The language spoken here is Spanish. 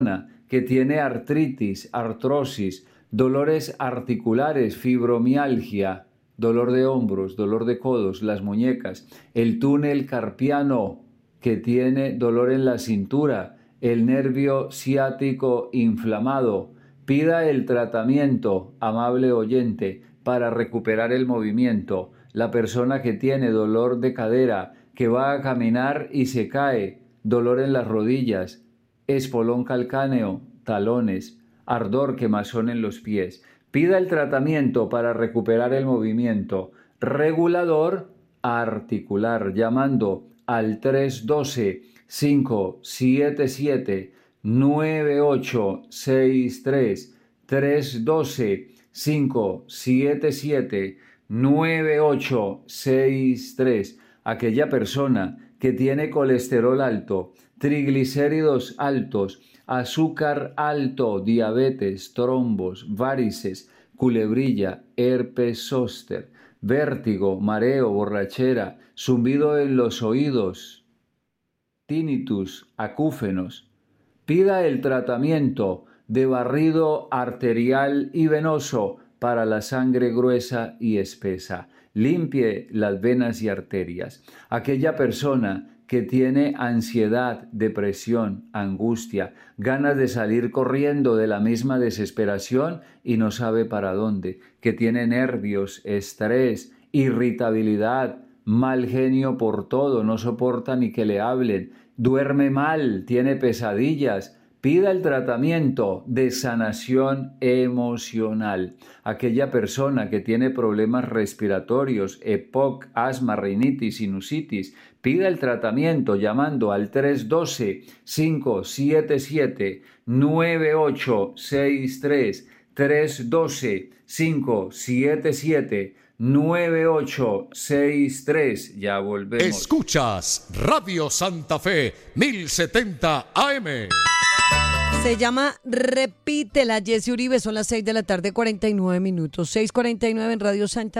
que tiene artritis, artrosis, dolores articulares, fibromialgia, dolor de hombros, dolor de codos, las muñecas, el túnel carpiano, que tiene dolor en la cintura, el nervio ciático inflamado. Pida el tratamiento, amable oyente, para recuperar el movimiento. La persona que tiene dolor de cadera, que va a caminar y se cae, dolor en las rodillas, espolón calcáneo, talones, ardor, quemazón en los pies. Pida el tratamiento para recuperar el movimiento. Regulador articular, llamando al 312-577-9863, 312-577-9863. Aquella persona que tiene colesterol alto, triglicéridos altos, azúcar alto, diabetes, trombos, varices, culebrilla, herpes zóster, vértigo, mareo, borrachera, zumbido en los oídos, tinnitus, acúfenos. Pida el tratamiento de barrido arterial y venoso para la sangre gruesa y espesa. Limpie las venas y arterias. Aquella persona que tiene ansiedad, depresión, angustia, ganas de salir corriendo de la misma desesperación y no sabe para dónde, que tiene nervios, estrés, irritabilidad, mal genio por todo, no soporta ni que le hablen, duerme mal, tiene pesadillas. Pida el tratamiento de sanación emocional. Aquella persona que tiene problemas respiratorios, EPOC, asma, rinitis, sinusitis, pida el tratamiento llamando al 312-577-9863, 312-577-9863. Ya volvemos. Escuchas Radio Santa Fe 1070 AM. Se llama Repítela, Jessy Uribe. Son las 6 de la tarde, 49 minutos. 6:49 en Radio Santa